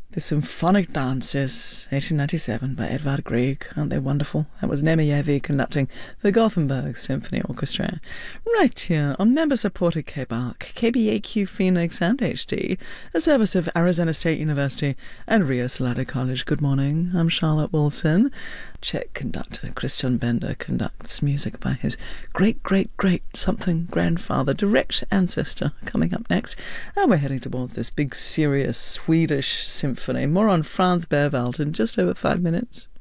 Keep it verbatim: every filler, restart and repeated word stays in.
The Symphonic Dances, eighteen ninety-seven, by Edvard Grieg. Aren't they wonderful? That was Nemeyevi conducting the Gothenburg Symphony Orchestra. Right here on member-supported K B A R C, K B A Q Phoenix and H D, a service of Arizona State University and Rio Salado College. Good morning, I'm Charlotte Wilson. Czech conductor Christian Bender conducts music by his great-great-great something grandfather, direct ancestor, coming up next. And we're heading towards this big, serious Swedish symphony. More on Franz Berwald in just over five minutes.